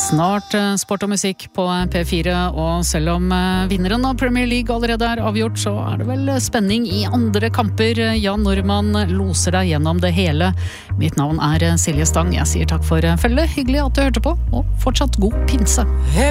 Snart sport og musikk på P4, og selv om vinneren av Premier League allerede avgjort, så det vel spenning i andre kamper. Jan Normann loser deg gjennom det hele. Mitt navn Silje Stang. Jeg sier takk for følget. Hyggelig at du hørte på, og fortsatt god pinse.